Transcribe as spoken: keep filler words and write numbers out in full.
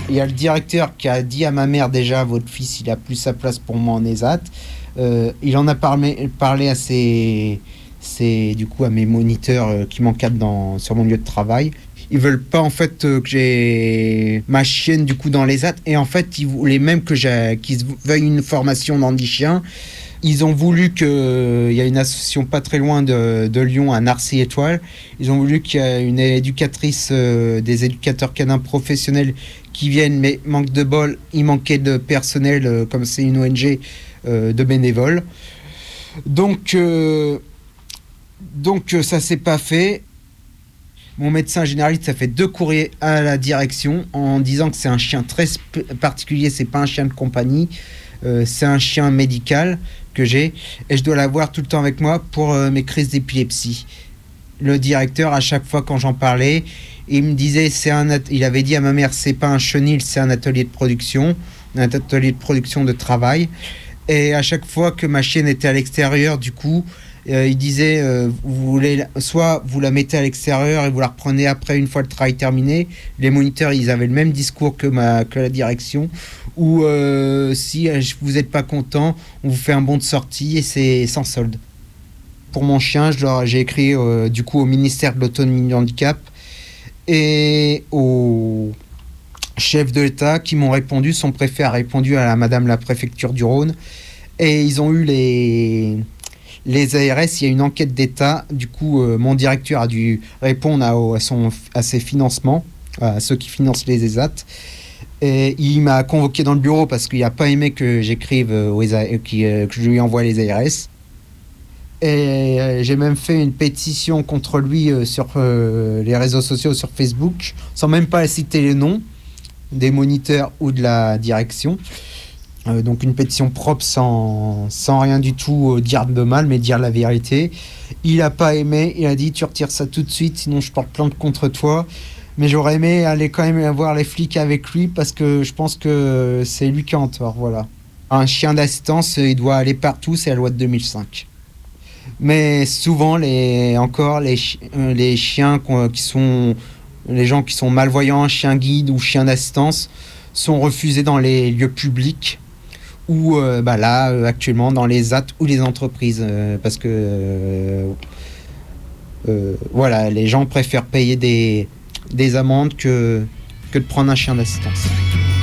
il y a le directeur qui a dit à ma mère déjà, votre fils, il a plus sa place pour moi en ESAT. Euh, il en a parlé, parlé à ses, ses, du coup, à mes moniteurs euh, qui m'encadrent dans, sur mon lieu de travail. Ils veulent pas en fait euh, que j'ai ma chienne du coup dans l'ESAT, et en fait ils voulaient même que j'ai qu'ils veuillent une formation d'handi-chien. Ils ont voulu que, il y a une association pas très loin de, de Lyon, à Narcy-Étoile. Ils ont voulu qu'il y ait une éducatrice, euh, des éducateurs canins professionnels qui viennent, mais manque de bol, il manquait de personnel, euh, comme c'est une O N G, euh, de bénévoles. Donc, euh, donc euh, ça s'est pas fait. Mon médecin généraliste a fait deux courriers à la direction en disant que c'est un chien très sp- particulier, c'est pas un chien de compagnie, euh, c'est un chien médical que j'ai, et je dois l'avoir tout le temps avec moi pour euh, mes crises d'épilepsie. Le directeur, à chaque fois quand j'en parlais, il me disait, c'est un at- il avait dit à ma mère, c'est pas un chenil, c'est un atelier de production, un atelier de production de travail. Et à chaque fois que ma chienne était à l'extérieur, du coup, euh, il disait, euh, vous voulez, soit vous la mettez à l'extérieur et vous la reprenez après une fois le travail terminé. Les moniteurs, ils avaient le même discours que, ma, que la direction. Ou euh, si euh, vous n'êtes pas content, on vous fait un bon de sortie et c'est sans solde. Pour mon chien, je leur, j'ai écrit euh, du coup au ministère de l'autonomie du handicap et au chef de l'État qui m'ont répondu. Son préfet a répondu à la madame la préfecture du Rhône, et ils ont eu les, les A R S. Il y a une enquête d'État. Du coup, euh, mon directeur a dû répondre à, à, son, à ses financements, à ceux qui financent les ESAT. Et il m'a convoqué dans le bureau parce qu'il n'a pas aimé que j'écrive aux A R S, que je lui envoie les A R S. Et euh, j'ai même fait une pétition contre lui euh, sur euh, les réseaux sociaux, sur Facebook, sans même pas citer les noms des moniteurs ou de la direction. Euh, donc une pétition propre, sans, sans rien du tout euh, dire de mal, mais dire la vérité. Il n'a pas aimé, il a dit tu retires ça tout de suite, sinon je porte plainte contre toi. Mais j'aurais aimé aller quand même voir les flics avec lui, parce que je pense que c'est lui qui a en tort, voilà. Un chien d'assistance, il doit aller partout, c'est la loi de deux mille cinq. Mais souvent, les, encore, les, chi- euh, les chiens qui sont... Les gens qui sont malvoyants, chiens guides ou chiens d'assistance, sont refusés dans les lieux publics, ou euh, bah là, euh, actuellement, dans les A T ou les entreprises. Euh, parce que... Euh, euh, voilà, les gens préfèrent payer des, des amendes que, que de prendre un chien d'assistance.